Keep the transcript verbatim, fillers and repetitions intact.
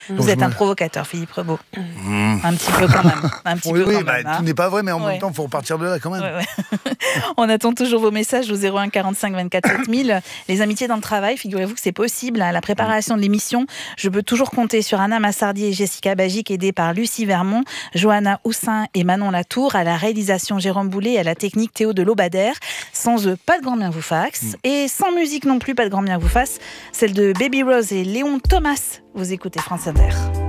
Vous êtes un provocateur, Philippe Rebaud. Mmh. Un petit peu quand même. Un petit oui, peu oui, quand bah, même, hein. Tout n'est pas vrai, mais en ouais. même temps, il faut repartir de là quand même. Ouais, ouais. On attend toujours vos messages au zéro un quarante-cinq vingt-quatre sept mille. Les amitiés dans le travail, figurez-vous que c'est possible. À la préparation de l'émission, je peux toujours compter sur Anna Massardi et Jessica Bagic, aidées par Lucie Vermont, Johanna Houssin et Manon Latour, à la réalisation Jérôme Boulet et à la technique Théo de Lobadère. Sans eux, pas de grand bien vous fasse. Mmh. Et sans musique non plus, pas de grand bien vous fasse. Celle de Baby Rose et Léon Thomas. Vous écoutez France Inter.